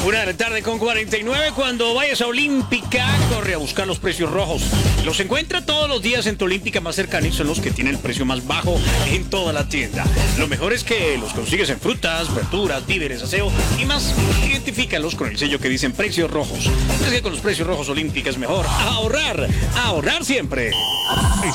Una de la tarde con 49. Cuando vayas a Olímpica, corre a buscar los precios rojos. Los encuentra todos los días en tu Olímpica más cercana y son los que tienen el precio más bajo en toda la tienda. Lo mejor es que los consigues en frutas, verduras, víveres, aseo y más. Identifícalos con el sello que dicen precios rojos. Es que con los precios rojos Olímpica es mejor ahorrar siempre.